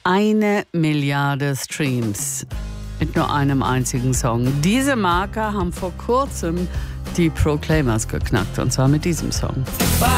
1 Milliarde Streams mit nur einem einzigen Song. Diese Marke haben vor kurzem die Proclaimers geknackt, und zwar mit diesem Song.